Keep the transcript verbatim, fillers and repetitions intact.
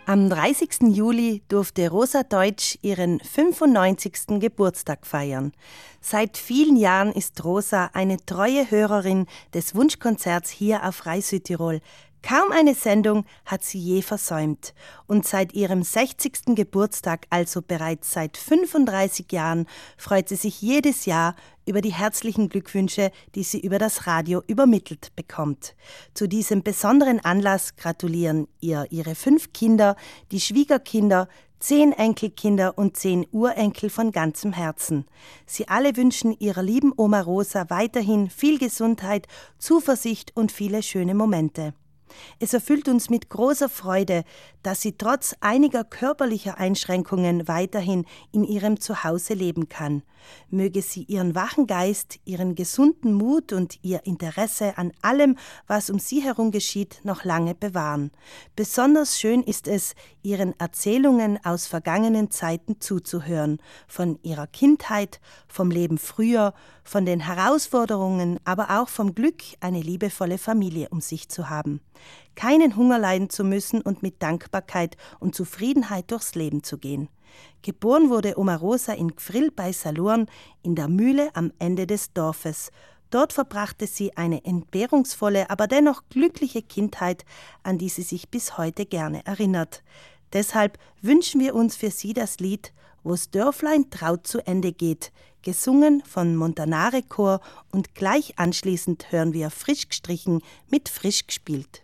Am dreißigsten Juli durfte Rosa Deutsch ihren fünfundneunzigsten Geburtstag feiern. Seit vielen Jahren ist Rosa eine treue Hörerin des Wunschkonzerts hier auf Rai Südtirol. Kaum eine Sendung hat sie je versäumt. Und seit ihrem sechzigsten Geburtstag, also bereits seit fünfunddreißig Jahren, freut sie sich jedes Jahr über die herzlichen Glückwünsche, die sie über das Radio übermittelt bekommt. Zu diesem besonderen Anlass gratulieren ihr ihre fünf Kinder, die Schwiegerkinder, zehn Enkelkinder und zehn Urenkel von ganzem Herzen. Sie alle wünschen ihrer lieben Oma Rosa weiterhin viel Gesundheit, Zuversicht und viele schöne Momente. Es erfüllt uns mit großer Freude, dass sie trotz einiger körperlicher Einschränkungen weiterhin in ihrem Zuhause leben kann. Möge sie ihren wachen Geist, ihren gesunden Mut und ihr Interesse an allem, was um sie herum geschieht, noch lange bewahren. Besonders schön ist es, ihren Erzählungen aus vergangenen Zeiten zuzuhören, von ihrer Kindheit, vom Leben früher, von den Herausforderungen, aber auch vom Glück, eine liebevolle Familie um sich zu haben. Keinen Hunger leiden zu müssen und mit Dankbarkeit und Zufriedenheit durchs Leben zu gehen. Geboren wurde Oma Rosa in Gfrill bei Salurn in der Mühle am Ende des Dorfes. Dort verbrachte sie eine entbehrungsvolle, aber dennoch glückliche Kindheit, an die sie sich bis heute gerne erinnert. Deshalb wünschen wir uns für sie das Lied »Wo's Dörflein traut zu Ende geht«, gesungen von Montanare Chor, und gleich anschließend hören wir Frisch gestrichen mit Frisch gespielt.